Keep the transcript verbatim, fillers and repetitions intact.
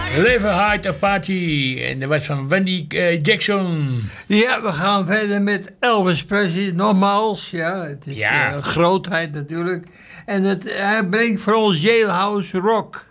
Live a Height of Party. En dat was van Wendy uh, Jackson. Ja, we gaan verder met Elvis Presley. Nogmaals, ja, het is Ja. uh, een grootheid natuurlijk. En het, hij brengt voor ons Jailhouse Rock.